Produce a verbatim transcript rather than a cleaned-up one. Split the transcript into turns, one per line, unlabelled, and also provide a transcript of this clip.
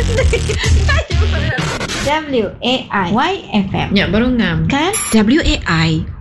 W A I Y F M.
Nya baru ngam.
Kan?
W A I